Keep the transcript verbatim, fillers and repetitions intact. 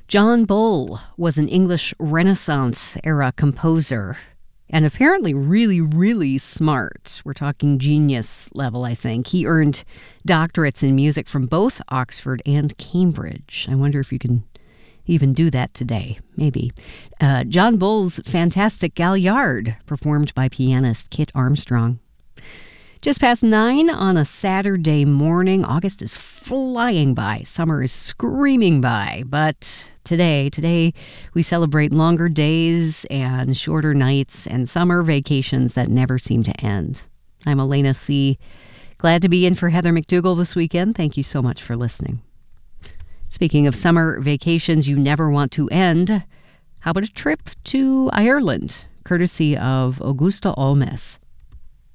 John Bull was an English Renaissance-era composer and apparently really, really smart. We're talking genius level, I think. He earned doctorates in music from both Oxford and Cambridge. I wonder if you can even do that today. Maybe. Uh, John Bull's fantastic Galliard, performed by pianist Kit Armstrong. Just past nine on a Saturday morning. August is flying by. Summer is screaming by. But today, today we celebrate longer days and shorter nights and summer vacations that never seem to end. I'm Elena C. Glad to be in for Heather McDougall this weekend. Thank you so much for listening. Speaking of summer vacations you never want to end, how about a trip to Ireland, courtesy of Augusta Olmes?